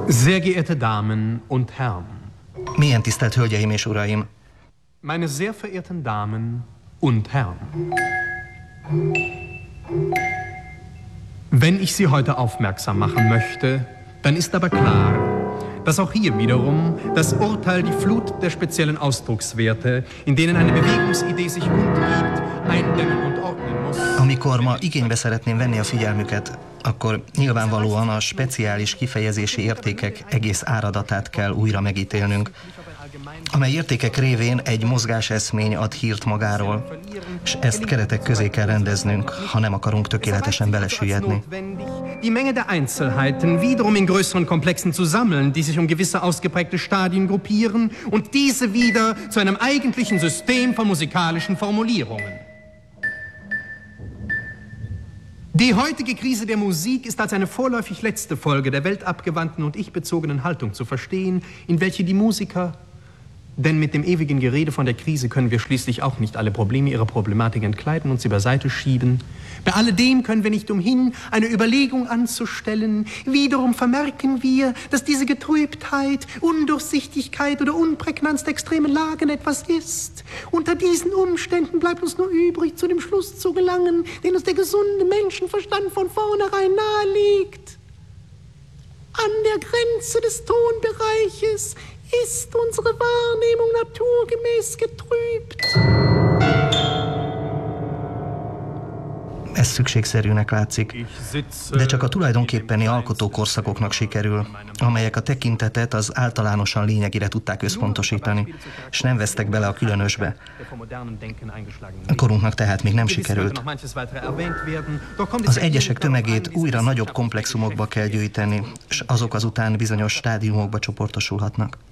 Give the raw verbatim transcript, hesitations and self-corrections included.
Sehr geehrte Damen und Herren. Milyen tisztelt hölgyeim és uraim! Meine sehr verehrten Damen und Herren. Wenn ich Sie heute aufmerksam machen möchte, dann ist aber klar, dass auch hier wiederum das Urteil die Flut der speziellen Ausdruckswerte, in denen eine Bewegungsidee sich kundgibt, eindämmen und ordnen muss. Amikor ma igénybe szeretném venni a figyelmüket, akkor nyilvánvalóan a speciális kifejezési értékek egész áradatát kell újra megítélnünk, amely értékek révén egy mozgáseszmény ad hírt magáról, és ezt keretek közé kell rendeznünk, ha nem akarunk tökéletesen belesüllyedni. Die Menge der Einzelheiten wiederum in größeren Komplexen zu sammeln, die sich um gewisse ausgeprägte Stadien gruppieren und diese wieder zu einem eigentlichen System von musikalischen Formulierungen. Die heutige Krise der Musik ist als eine vorläufig letzte Folge der weltabgewandten und ich-bezogenen Haltung zu verstehen, in welche die Musiker, denn mit dem ewigen Gerede von der Krise können wir schließlich auch nicht alle Probleme ihrer Problematik entkleiden und sie beiseite schieben. Bei alledem können wir nicht umhin, eine Überlegung anzustellen. Wiederum vermerken wir, dass diese Getrübtheit, Undurchsichtigkeit oder Unprägnanz der extremen Lagen etwas ist. Unter diesen Umständen bleibt uns nur übrig, zu dem Schluss zu gelangen, den uns der gesunde Menschenverstand von vornherein nahelegt. An der Grenze des Tonbereiches ist unsere Wahrnehmung naturgemäß getrübt. Ez szükségszerűnek látszik, de csak a tulajdonképpeni alkotókorszakoknak sikerül, amelyek a tekintetet az általánosan lényegire tudták összpontosítani, és nem vesztek bele a különösbe. A korunknak tehát még nem sikerült. Az egyesek tömegét újra nagyobb komplexumokba kell gyűjteni, és azok azután bizonyos stádiumokba csoportosulhatnak.